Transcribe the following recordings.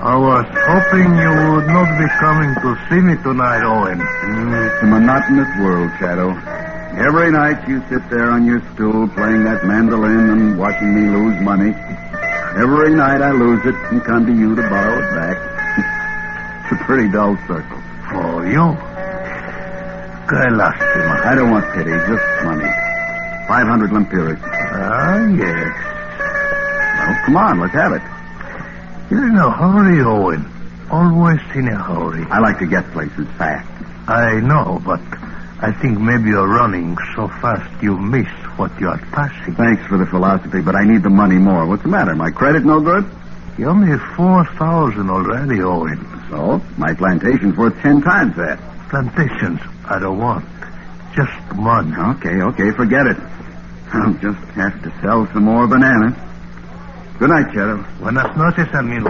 I was hoping you would not be coming to see me tonight, Owen. It's a monotonous world, Shadow. Every night you sit there on your stool playing that mandolin and watching me lose money. Every night I lose it and come to you to borrow it back. It's a pretty dull circle. For you? Qué lástima. I don't want pity, just money. 500 lempiras. Ah, yes. Well, come on, let's have it. You're in a hurry, Owen. Always in a hurry. I like to get places fast. I know, but I think maybe you're running so fast you miss what you are passing. Thanks for the philosophy, but I need the money more. What's the matter? My credit no good? You owe me 4,000 already, Owen. So? My plantation's worth 10 times that. Plantations, I don't want. Just money. Okay, forget it. I'll just have to sell some more bananas. Good night, Shadow. Buenas noches, amigo.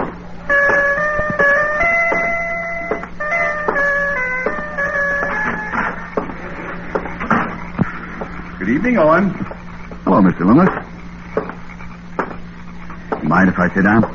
Good evening, Owen. Hello, Mr. Loomis. Mind if I sit down?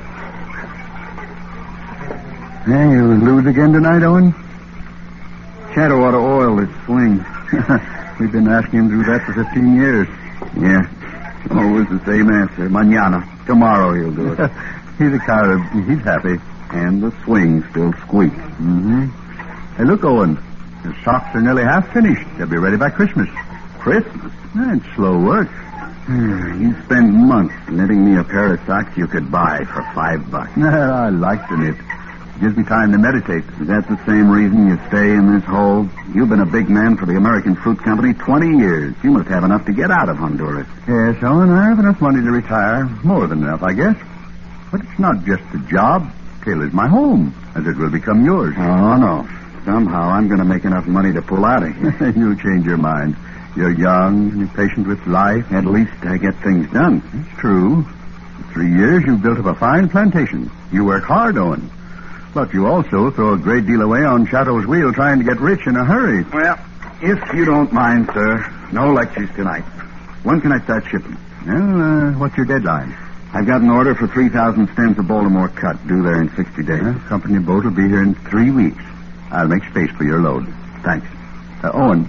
Hey, you lose again tonight, Owen? Shadow ought to oil this swing. We've been asking him to do that for 15 years. Yeah. Always the same answer. Mañana. Tomorrow he'll do it. He's a coward. He's happy. And the swing still squeaks. Mm-hmm. Hey, look, Owen. The socks are nearly half finished. They'll be ready by Christmas. Christmas? That's slow work. You spend months knitting me a pair of socks you could buy for $5. I like to knit. Gives me time to meditate. Is that the same reason you stay in this hole? You've been a big man for the American Fruit Company 20 years. You must have enough to get out of Honduras. Yes, Owen, I have enough money to retire. More than enough, I guess. But it's not just a job. Taylor's my home, as it will become yours. Oh, no. Somehow I'm going to make enough money to pull out of here. You'll change your mind. You're young and you're patient with life. At least I get things done. It's true. For 3 years, you've built up a fine plantation. You work hard, Owen. But you also throw a great deal away on Shadow's wheel trying to get rich in a hurry. Well, if you don't mind, sir, no lectures tonight. When can I start shipping? Well, what's your deadline? I've got an order for 3,000 stems of Baltimore cut due there in 60 days. Company boat will be here in 3 weeks. I'll make space for your load. Thanks. Owen.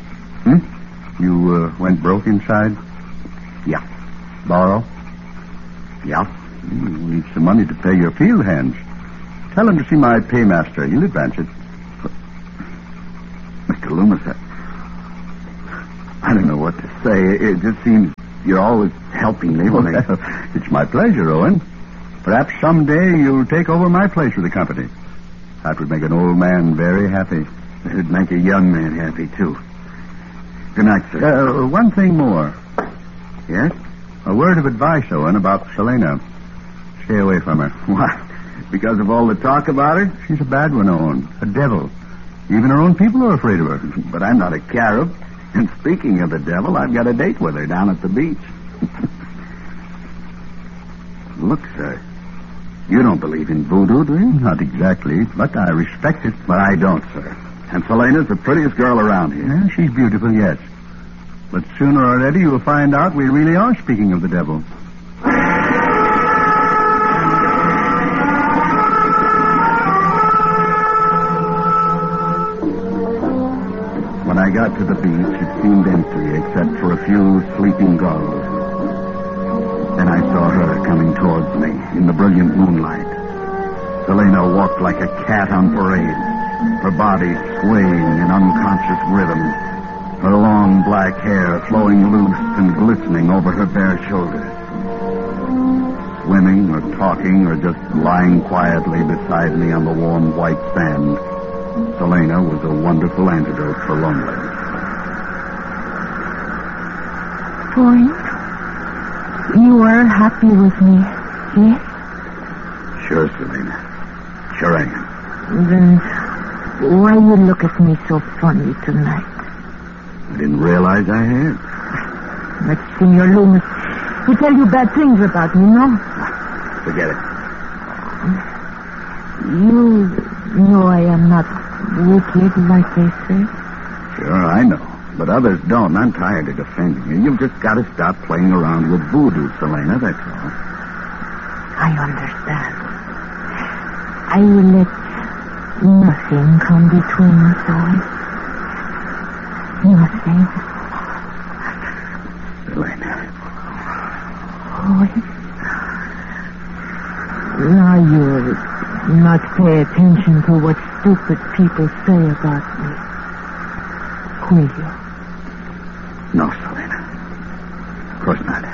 You went broke inside? Yeah. Borrow? Yeah. You need some money to pay your field hands. Tell him to see my paymaster. He'll advance it. Mr. Loomis, I don't know what to say. It just seems you're always helping me. Well, it's my pleasure, Owen. Perhaps someday you'll take over my place with the company. That would make an old man very happy. It would make a young man happy, too. Good night, sir. One thing more. Yes? A word of advice, Owen, about Selena. Stay away from her. Why? Because of all the talk about her? She's a bad one, Owen. A devil. Even her own people are afraid of her. But I'm not a carib. And speaking of the devil, I've got a date with her down at the beach. Look, sir. You don't believe in voodoo, do you? Not exactly, but I respect it. But I don't, sir. And Selena's the prettiest girl around here. Yeah, she's beautiful, yes. But sooner or later you'll find out we really are speaking of the devil. When I got to the beach, it seemed empty except for a few sleeping gulls. Then I saw her coming towards me in the brilliant moonlight. Selena walked like a cat on parade, her body swaying in unconscious rhythm, her long black hair flowing loose and glistening over her bare shoulders. Swimming or talking or just lying quietly beside me on the warm white sand, Selena was a wonderful antidote for loneliness. Boy, you are happy with me, yes? Sure, Selena. Sure I am. Then why you look at me so funny tonight? I didn't realize I had. But Senor Loomis, he tell you bad things about me, no? Forget it. You know I am not wicked, like they say. Sure, I know. But others don't. I'm tired of defending you. You've just got to stop playing around with voodoo, Selena, that's all. I understand. I I will let nothing come between us all. Nothing. Elena. Oh, now you'll not pay attention to what stupid people say about me. Will you? No, Selena. Of course not.